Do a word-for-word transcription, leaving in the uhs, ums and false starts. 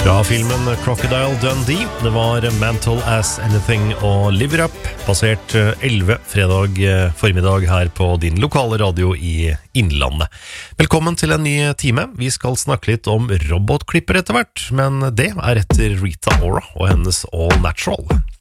Fra filmen Crocodile Dundee, det var Mental as Anything og Live It Up, basert elleve fredag formiddag her på din lokale radio i Innlandet. Velkommen til en ny time. Vi skal snakke litt om robotklipper etter hvert, men det er etter Rita Ora og hennes All Natural.